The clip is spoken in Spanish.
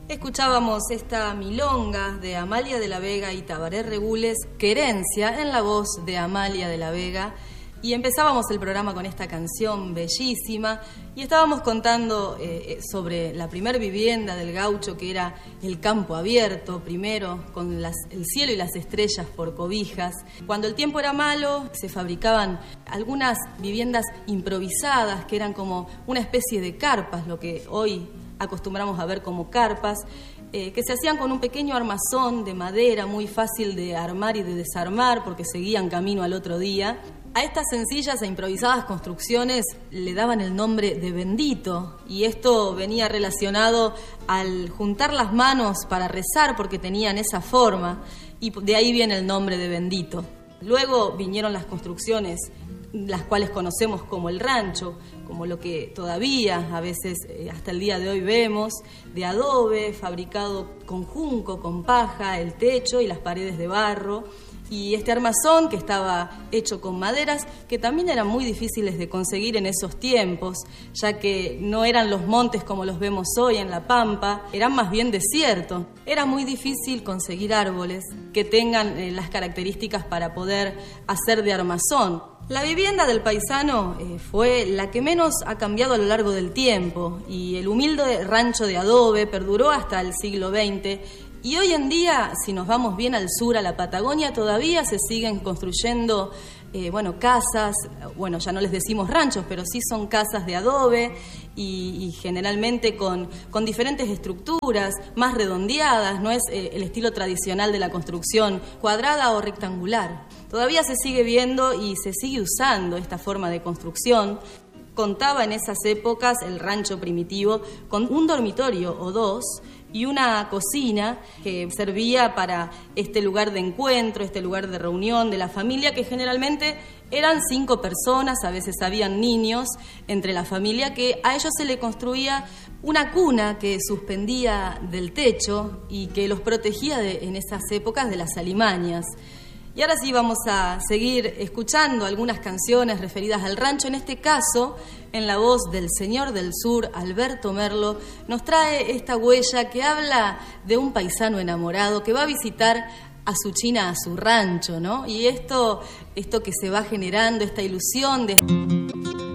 Escuchábamos esta milonga de Amalia de la Vega y Tabaré Regules, Querencia, en la voz de Amalia de la Vega. Y empezábamos el programa con esta canción bellísima y estábamos contando sobre la primer vivienda del gaucho, que era el campo abierto, primero con el cielo y las estrellas por cobijas. Cuando el tiempo era malo, se fabricaban algunas viviendas improvisadas, que eran como una especie de carpas, lo que hoy acostumbramos a ver como carpas, que se hacían con un pequeño armazón de madera muy fácil de armar y de desarmar porque seguían camino al otro día. A estas sencillas e improvisadas construcciones le daban el nombre de bendito, y esto venía relacionado al juntar las manos para rezar porque tenían esa forma, y de ahí viene el nombre de bendito. Luego vinieron las construcciones, las cuales conocemos como el rancho, como lo que todavía a veces hasta el día de hoy vemos, de adobe, fabricado con junco, con paja, el techo y las paredes de barro, y este armazón que estaba hecho con maderas que también eran muy difíciles de conseguir en esos tiempos, ya que no eran los montes como los vemos hoy en la Pampa, eran más bien desiertos. Era muy difícil conseguir árboles que tengan las características para poder hacer de armazón. La vivienda del paisano fue la que menos ha cambiado a lo largo del tiempo, y el humilde rancho de adobe perduró hasta el siglo XX. Y hoy en día, si nos vamos bien al sur, a la Patagonia, todavía se siguen construyendo casas, ya no les decimos ranchos, pero sí son casas de adobe y generalmente con diferentes estructuras, más redondeadas, no es el estilo tradicional de la construcción cuadrada o rectangular. Todavía se sigue viendo y se sigue usando esta forma de construcción. Contaba en esas épocas el rancho primitivo con un dormitorio o dos y una cocina que servía para este lugar de encuentro, este lugar de reunión de la familia, que generalmente eran 5 personas, a veces habían niños entre la familia, que a ellos se le construía una cuna que suspendía del techo y que los protegía en esas épocas de las alimañas. Y ahora sí vamos a seguir escuchando algunas canciones referidas al rancho. En este caso, en la voz del señor del sur, Alberto Merlo, nos trae esta huella que habla de un paisano enamorado que va a visitar a su china, a su rancho, ¿no? Y esto que se va generando, esta ilusión de